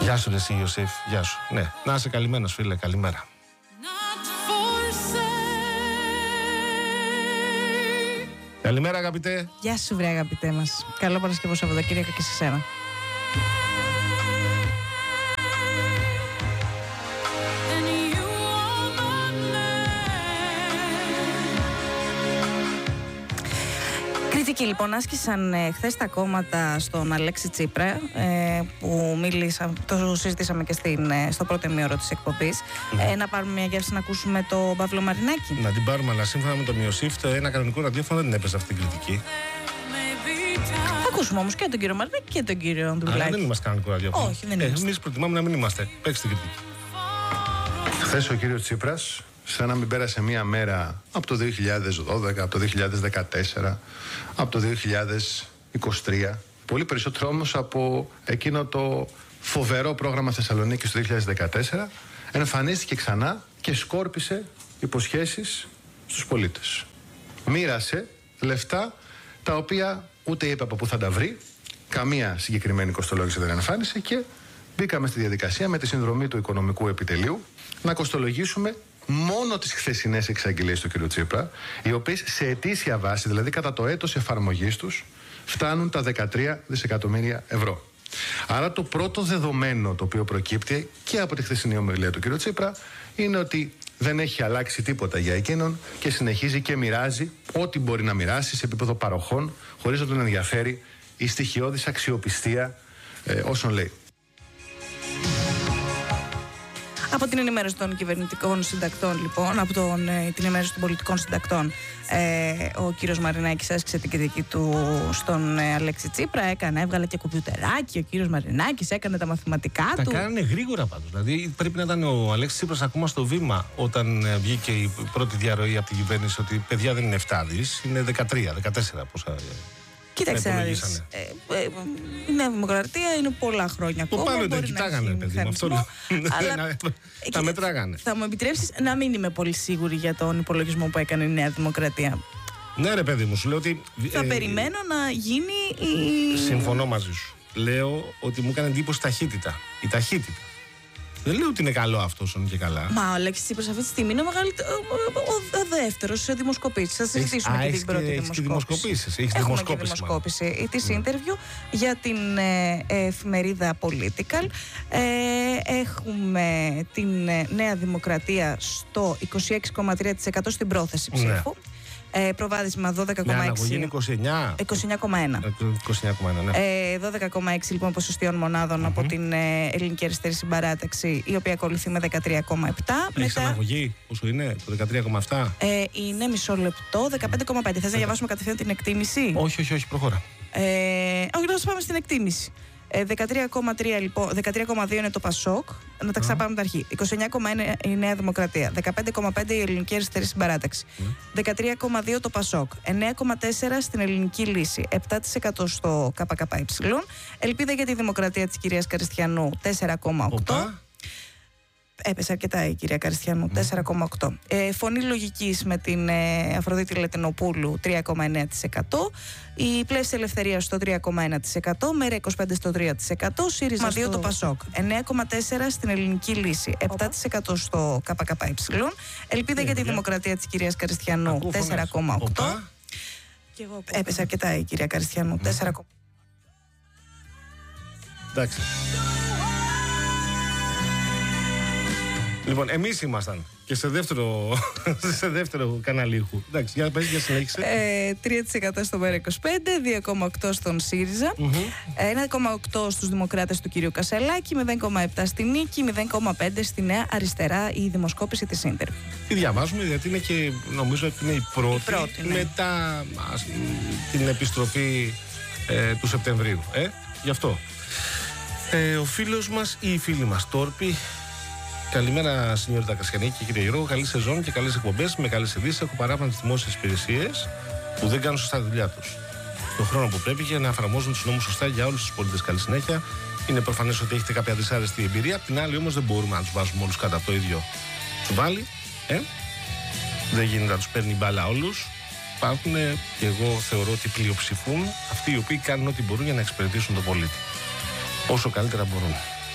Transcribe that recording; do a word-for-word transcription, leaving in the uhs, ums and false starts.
Γεια σου, εσύ Ιωσήφ. Γεια σου. Ναι, να είσαι καλυμμένος, φίλε. Καλημέρα. Καλημέρα, αγαπητέ. Γεια σου, βρε αγαπητέ μας. Καλό Παρασκευό Σαββατοκύριακο και σε σένα. Κριτική λοιπόν άσκησαν ε, χθες τα κόμματα στον Αλέξη Τσίπρα, ε, που μίλησα, το συζητήσαμε και στην, ε, στο πρώτο ημίωρο της εκπομπής. Mm. Ε, να πάρουμε μια γεύση να ακούσουμε τον Παύλο Μαρινάκη. Να την πάρουμε, αλλά σύμφωνα με τον Ιωσήφ, ένα κανονικό ραδιόφωνο δεν έπαιζε αυτή την κριτική. Θα ακούσουμε όμως και τον κύριο Μαρινάκη και τον κύριο Ανδρουλάκη. Αλλά δεν είμαστε κανονικό ραδιόφωνο. Όχι, δεν είμαστε. Ε, εμείς προτιμάμε να μην είμαστε. Παίξτε την κριτική. Χθες ο κύριος Τσίπρας, σαν να μην πέρασε μία μέρα από το δύο χιλιάδες δώδεκα, από το δύο χιλιάδες δεκατέσσερα, από το δύο χιλιάδες είκοσι τρία, πολύ περισσότερο όμως από εκείνο το φοβερό πρόγραμμα Θεσσαλονίκης του δύο χιλιάδες δεκατέσσερα, εμφανίστηκε ξανά και σκόρπισε υποσχέσεις στους πολίτες. Μοίρασε λεφτά τα οποία ούτε είπε από πού θα τα βρει, καμία συγκεκριμένη κοστολόγηση δεν εμφάνισε και μπήκαμε στη διαδικασία με τη συνδρομή του Οικονομικού Επιτελείου να κοστολογήσουμε μόνο τις χθεσινές εξαγγελίες του κ. Τσίπρα, οι οποίες σε ετήσια βάση, δηλαδή κατά το έτος εφαρμογής τους, φτάνουν τα δεκατρία δισεκατομμύρια ευρώ. Άρα το πρώτο δεδομένο το οποίο προκύπτει και από τη χθεσινή ομιλία του κ. Τσίπρα είναι ότι δεν έχει αλλάξει τίποτα για εκείνον και συνεχίζει και μοιράζει ό,τι μπορεί να μοιράσει σε επίπεδο παροχών, χωρίς να τον ενδιαφέρει η στοιχειώδης αξιοπιστία ε, όσων λέει. Από την ενημέρωση των κυβερνητικών συντακτών, λοιπόν, από τον, την ενημέρωση των πολιτικών συντακτών, ε, ο κύριος Μαρινάκης άσκησε την κριτική του στον ε, Αλέξη Τσίπρα. Έκανε, έβγαλε και κομπιουτεράκι. Ο κύριος Μαρινάκης έκανε τα μαθηματικά τα του. Τα κάνανε γρήγορα πάντως. Δηλαδή πρέπει να ήταν ο Αλέξης Τσίπρας ακόμα στο βήμα όταν ε, βγήκε η πρώτη διαρροή από την κυβέρνηση ότι παιδιά δεν είναι εφτά δις, είναι δεκατρία, δεκατέσσερα πόσα. Κοίταξε, ε, ε, η Νέα Δημοκρατία είναι πολλά χρόνια ακόμα. Το πάλι δεν κοιτάγανε, παιδί μου. Αυτό αλλά τα μετράγανε. Θα μου επιτρέψεις να μην είμαι πολύ σίγουρη για τον υπολογισμό που έκανε η Νέα Δημοκρατία. Ναι, ρε παιδί μου, σου λέω ότι. Θα ε, περιμένω να γίνει η. Συμφωνώ μαζί σου. Λέω ότι μου έκανε εντύπωση ταχύτητα. Η ταχύτητα. Δεν λέω ότι είναι καλό αυτό όσο είναι και καλά. Μα ο Αλέξης Τσίπρας αυτή τη στιγμή είναι ο, ο, ο δεύτερος σε δημοσκοπήσεις. Θα συζητήσουμε Έχεις, και την πρώτη έχεις δημοσκόπηση. Έχεις Έχουμε δημοσκόπηση. Και δημοσκόπηση της interview για την ε, εφημερίδα Political. Ε, έχουμε την ε, Νέα Δημοκρατία στο είκοσι έξι κόμμα τρία τοις εκατό στην πρόθεση ψήφου. Ναι. Ε, προβάδισμα δώδεκα κόμμα έξι. Με αναγωγή είναι είκοσι εννιά. είκοσι εννιά κόμμα ένα. είκοσι εννιά κόμμα ένα, ναι. ε, δώδεκα κόμμα έξι λοιπόν ποσοστιών μονάδων mm-hmm. από την ε, Ελληνική Αριστερή Συμπαράταξη, η οποία ακολουθεί με δεκατρία κόμμα επτά. Έχεις Μετά... αναγωγή, πόσο είναι, το δεκατρία κόμμα επτά. Ε, είναι μισό λεπτό, δεκαπέντε κόμμα πέντε. Θες να διαβάσουμε κατευθείαν την εκτίμηση? Όχι, όχι, όχι, προχώρα. Ε, όχι, να σας πάμε στην εκτίμηση. Ε, δεκατρία κόμμα τρία λοιπόν, δεκατρία κόμμα δύο είναι το Πασόκ. Να τα ξαναπάμε από την αρχή. είκοσι εννιά κόμμα ένα η Νέα Δημοκρατία. δεκαπέντε κόμμα πέντε η Ελληνική Αριστερή Συμπαράταξη. Mm. δεκατρία κόμμα δύο το Πασόκ. εννέα κόμμα τέσσερα στην Ελληνική Λύση. επτά τοις εκατό στο ΚΚΕ. Ελπίδα για τη Δημοκρατία της κυρίας Καριστιανού τέσσερα κόμμα οκτώ. Έπεσε αρκετά η κυρία Καριστιανού, mm. τέσσερα κόμμα οκτώ. Ε, φωνή λογικής με την ε, Αφροδίτη Λετινοπούλου τρία κόμμα εννέα τοις εκατό. Η Πλεύση Ελευθερίας στο τρία κόμμα ένα τοις εκατό. Μέρα είκοσι πέντε στο τρία τοις εκατό. ΣΥΡΙΖΑ δύο το Πασόκ. εννέα κόμμα τέσσερα στην Ελληνική Λύση. επτά τοις εκατό στο ΚΚΕ. Ελπίδα για τη Δημοκρατία της κυρίας Καριστιανού τέσσερα κόμμα οκτώ. Έπεσε αρκετά η κυρία Καριστιανού, mm. τέσσερα κόμμα οκτώ. Εντάξει. Λοιπόν, εμείς ήμασταν και σε δεύτερο, σε δεύτερο κανάλι ήχου. Εντάξει, για πες, για συνέχισε. Ε, τρία τοις εκατό στο Μέρα είκοσι πέντε, δύο κόμμα οκτώ στον ΣΥΡΙΖΑ, mm-hmm. ένα κόμμα οκτώ στους Δημοκράτες του κυρίου Κασελάκη, μηδέν κόμμα επτά στη Νίκη, μηδέν κόμμα πέντε στη Νέα Αριστερά, η δημοσκόπηση της Ίντερ. Τι διαβάζουμε, γιατί είναι και νομίζω ότι είναι η πρώτη, η πρώτη ναι. μετά ας, την επιστροφή ε, του Σεπτεμβρίου. Ε, γι' αυτό. Ε, ο φίλος μας ή η φίλη μας Τόρπη. Καλημέρα, Σινιόρτα Κασιανίκη, κύριε Γιώργο. Καλή σεζόν και καλές εκπομπές με καλές ειδήσεις. Έχω παράπονα στις δημόσιες υπηρεσίες που δεν κάνουν σωστά τη δουλειά τους. Στον χρόνο που πρέπει για να εφαρμόζουν τους νόμους σωστά για όλους τους πολίτες. Καλή συνέχεια. Είναι προφανές ότι έχετε κάποια δυσάρεστη εμπειρία. Απ' την άλλη, όμως, δεν μπορούμε να τους βάζουμε όλους κάτω από το ίδιο τσουβάλι. Ε? Δεν γίνεται να τους παίρνει μπάλα όλους. Υπάρχουν, και εγώ θεωρώ ότι πλειοψηφούν αυτοί οι οποίοι κάνουν ό,τι μπορούν για να εξυπηρετήσουν τον πολίτη. Όσο καλύτερα μπορούν.